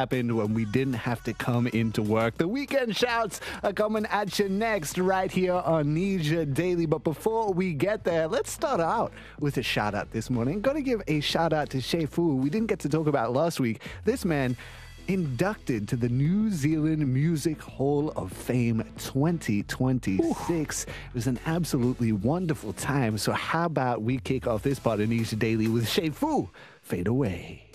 happened when we didn't have to come into work. The weekend shouts are coming at you next right here on Nisha Daily. But before we get there, let's start out with a shout out this morning. Got to give a shout out to Shay Fu. We didn't get to talk about last week. This man inducted to the New Zealand Music Hall of Fame 2026. It was an absolutely wonderful time. So how about we kick off this part of Nisha Daily with Shay Fu, Fade Away.